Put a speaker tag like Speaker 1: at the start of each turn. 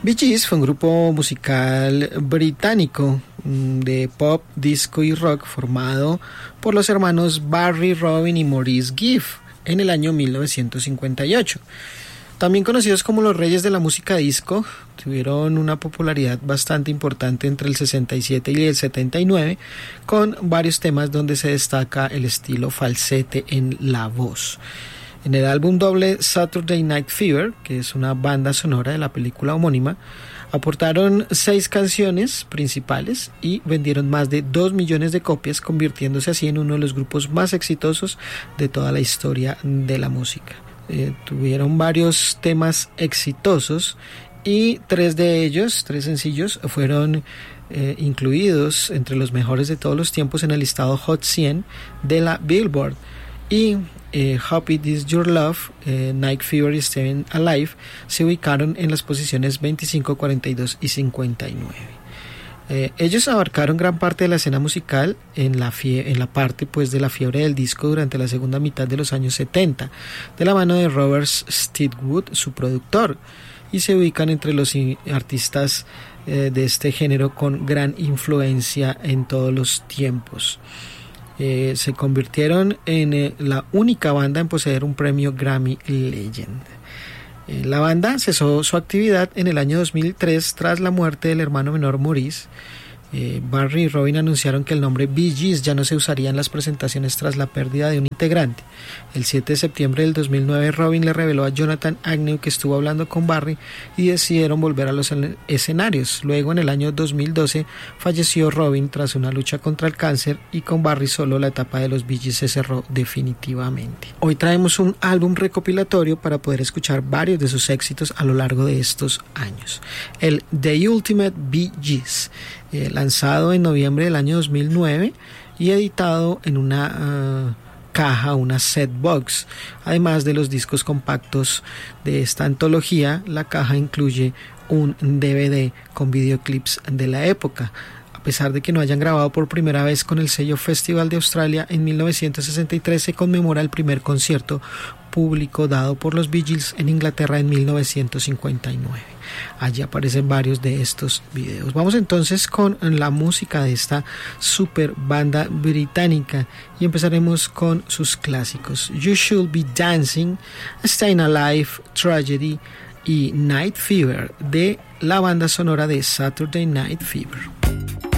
Speaker 1: Bee Gees fue un grupo musical británico de pop, disco y rock formado por los hermanos Barry, Robin y Maurice Gibb en el año 1958. También conocidos como los reyes de la música disco, tuvieron una popularidad bastante importante entre el 67 y el 79, con varios temas donde se destaca el estilo falsete en la voz. En el álbum doble Saturday Night Fever, que es una banda sonora de la película homónima, aportaron 6 canciones principales y vendieron más de 2 millones de copias, convirtiéndose así en uno de los grupos más exitosos de toda la historia de la música. Tuvieron varios temas exitosos y 3 de ellos, 3 sencillos, fueron incluidos entre los mejores de todos los tiempos en el listado Hot 100 de la Billboard. Y Happy This Your Love, Night Fever y Staying Alive se ubicaron en las posiciones 25, 42 y 59. Ellos abarcaron gran parte de la escena musical en la parte pues de la fiebre del disco durante la segunda mitad de los años 70, de la mano de Robert Stigwood, su productor, y se ubican entre los artistas de este género con gran influencia en todos los tiempos. Se convirtieron en la única banda en poseer un premio Grammy Legend. La banda cesó su actividad en el año 2003 tras la muerte del hermano menor Maurice. Barry y Robin anunciaron que el nombre Bee Gees ya no se usaría en las presentaciones tras la pérdida de un integrante. El 7 de septiembre del 2009, Robin le reveló a Jonathan Agnew que estuvo hablando con Barry y decidieron volver a los escenarios. Luego, en el año 2012, falleció Robin tras una lucha contra el cáncer y con Barry solo la etapa de los Bee Gees se cerró definitivamente. Hoy traemos un álbum recopilatorio para poder escuchar varios de sus éxitos a lo largo de estos años. El The Ultimate Bee Gees, lanzado en noviembre del año 2009 y editado en una caja, una set box. Además de los discos compactos de esta antología, la caja incluye un DVD con videoclips de la época. A pesar de que no hayan grabado por primera vez con el sello Festival de Australia, en 1963 se conmemora el primer concierto público dado por los Bee Gees en Inglaterra en 1959. Allí aparecen varios de estos videos. Vamos entonces con la música de esta super banda británica y empezaremos con sus clásicos: You Should Be Dancing, Staying Alive, Tragedy y Night Fever, de la banda sonora de Saturday Night Fever.